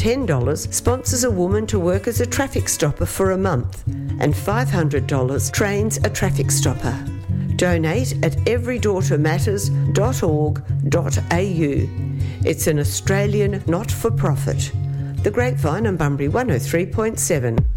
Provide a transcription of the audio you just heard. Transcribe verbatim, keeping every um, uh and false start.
ten dollars sponsors a woman to work as a traffic stopper for a month, and five hundred dollars trains a traffic stopper. Donate at every daughter matters dot org dot a u. It's an Australian not-for-profit. The Grapevine on Bunbury one oh three point seven.